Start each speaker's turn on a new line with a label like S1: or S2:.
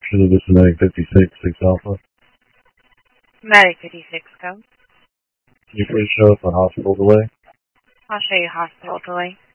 S1: description of this Medic 56, 6 Alpha.
S2: Medic 56, go.
S1: Can you please show us a hospital delay?
S2: I'll show you hospital delay.